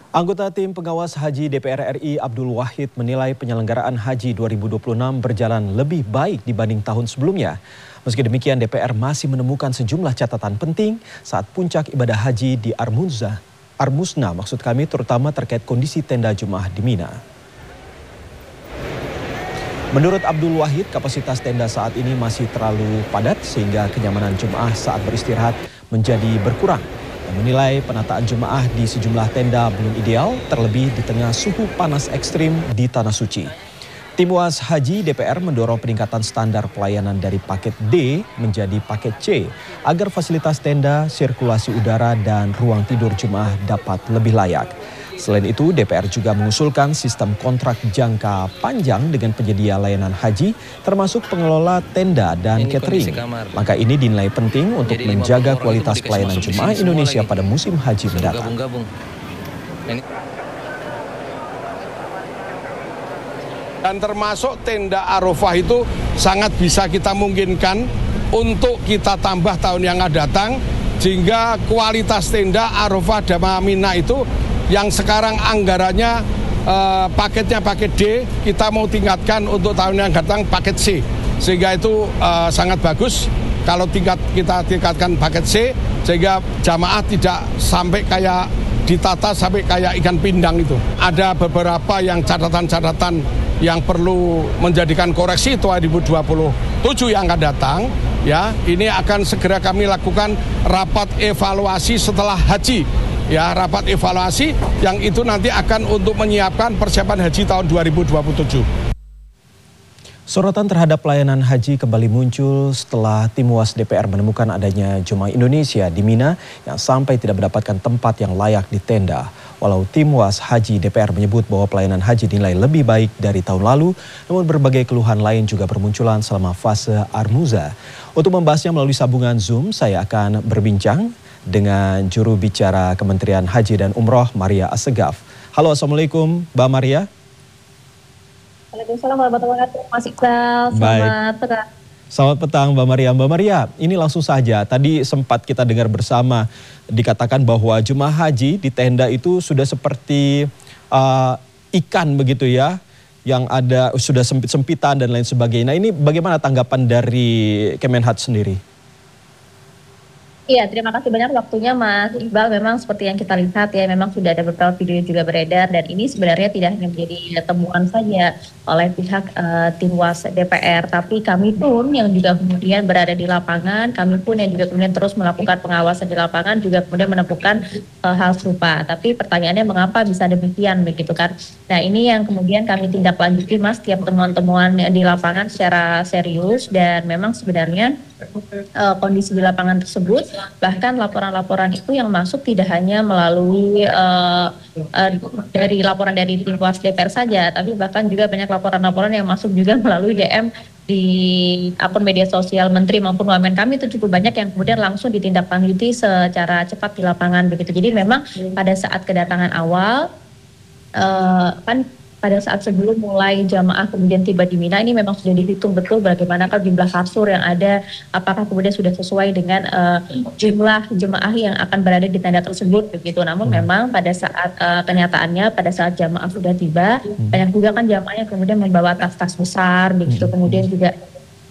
Anggota tim pengawas haji DPR RI Abdul Wahid menilai penyelenggaraan haji 2026 berjalan lebih baik dibanding tahun sebelumnya. Meski demikian, DPR masih menemukan sejumlah catatan penting saat puncak ibadah haji di Armusna, terutama terkait kondisi tenda jemaah di Mina. Menurut Abdul Wahid, kapasitas tenda saat ini masih terlalu padat sehingga kenyamanan jemaah saat beristirahat menjadi berkurang. Yang menilai penataan jemaah di sejumlah tenda belum ideal, terlebih di tengah suhu panas ekstrim di Tanah Suci. Tim UAS Haji DPR mendorong peningkatan standar pelayanan dari paket D menjadi paket C agar fasilitas tenda, sirkulasi udara, dan ruang tidur jemaah dapat lebih layak. Selain itu, DPR juga mengusulkan sistem kontrak jangka panjang dengan penyedia layanan haji, termasuk pengelola tenda dan catering. Langkah ini dinilai penting untuk menjaga kualitas pelayanan jemaah Indonesia pada musim haji mendatang. Dan termasuk tenda Arafah itu sangat bisa kita mungkinkan untuk kita tambah tahun yang akan datang, sehingga kualitas tenda Arafah dan Mina itu yang sekarang anggarannya paketnya paket D, kita mau tingkatkan untuk tahun yang datang paket C. Sehingga itu sangat bagus kalau kita tingkatkan paket C, sehingga jamaah tidak sampai kayak ditata sampai kayak ikan pindang itu. Ada beberapa yang catatan-catatan yang perlu menjadikan koreksi 2027 yang akan datang. Ya, ini akan segera kami lakukan rapat evaluasi setelah haji. Ya, rapat evaluasi yang itu nanti akan untuk menyiapkan persiapan haji tahun 2027. Sorotan terhadap pelayanan haji kembali muncul setelah tim UAS DPR menemukan adanya jemaah Indonesia di Mina yang sampai tidak mendapatkan tempat yang layak di tenda. Walau tim UAS Haji DPR menyebut bahwa pelayanan haji dinilai lebih baik dari tahun lalu, namun berbagai keluhan lain juga bermunculan selama fase Armuza. Untuk membahasnya melalui sambungan Zoom, saya akan berbincang dengan juru bicara Kementerian Haji dan Umroh, Maria Assegaf. Halo, Assalamualaikum Mbak Maria. Waalaikumsalam warahmatullahi wabarakatuh, Mas Iqbal. Selamat petang. Selamat petang Mbak Maria. Mbak Maria, ini langsung saja. Tadi sempat kita dengar bersama dikatakan bahwa jemaah haji di tenda itu sudah seperti ikan begitu ya, yang ada sudah sempit-sempitan dan lain sebagainya. Nah, ini bagaimana tanggapan dari Kemenhad sendiri? Iya, terima kasih banyak waktunya Mas Iqbal. Memang seperti yang kita lihat ya, memang sudah ada beberapa video juga beredar, dan ini sebenarnya tidak hanya menjadi temuan saja oleh pihak tim UAS DPR, tapi kami pun yang juga kemudian berada di lapangan, kami pun yang juga kemudian terus melakukan pengawasan di lapangan juga kemudian menemukan hal serupa. Tapi pertanyaannya mengapa bisa demikian begitu kan? Nah, ini yang kemudian kami tindak lanjuti Mas, tiap temuan-temuan di lapangan secara serius, dan memang sebenarnya kondisi di lapangan tersebut, bahkan laporan-laporan itu yang masuk tidak hanya melalui dari laporan dari tim UAS DPR saja, tapi bahkan juga banyak laporan-laporan yang masuk juga melalui DM di akun media sosial Menteri maupun Wamen kami. Itu cukup banyak yang kemudian langsung ditindaklanjuti secara cepat di lapangan begitu. Jadi memang pada saat kedatangan awal pada saat sebelum mulai jamaah kemudian tiba di Mina, ini memang sudah dihitung betul bagaimanakah jumlah kasur yang ada, apakah kemudian sudah sesuai dengan jumlah jemaah yang akan berada di tenda tersebut begitu. Namun memang pada saat kenyataannya pada saat jamaah sudah tiba, banyak juga kan jamaah yang kemudian membawa tas-tas besar begitu, kemudian juga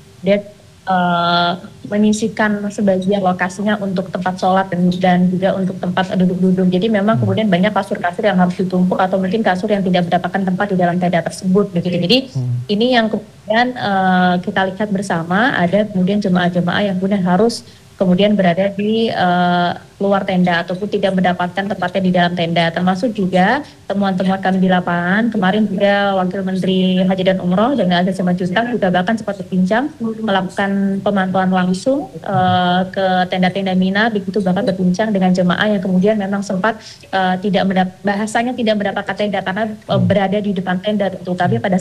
menyisikan sebagian lokasinya untuk tempat sholat dan juga untuk tempat duduk-duduk. Jadi memang kemudian banyak kasur-kasur yang harus ditumpuk atau mungkin kasur yang tidak mendapatkan tempat di dalam tenda tersebut begitu. Jadi ini yang kemudian kita lihat bersama, ada kemudian jemaah-jemaah yang kemudian harus kemudian berada di luar tenda ataupun tidak mendapatkan tempatnya di dalam tenda. Termasuk juga temuan-temuan kami di lapangan kemarin juga Wakil Menteri Haji dan Umroh dan Azza Simanjuntak juga bahkan sempat berbincang melakukan pemantauan langsung ke tenda-tenda Mina begitu, bahkan berbincang dengan jemaah yang kemudian memang sempat bahasanya tidak mendapatkan tenda karena berada di depan tenda itu. Tapi pada